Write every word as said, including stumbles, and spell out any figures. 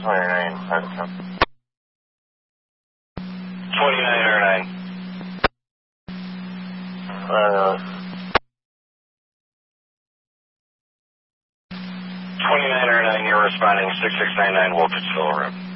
twenty-nine, twenty-nine oh nine. uh, twenty-nine oh nine, you're responding six six nine nine Wolfentsville Road.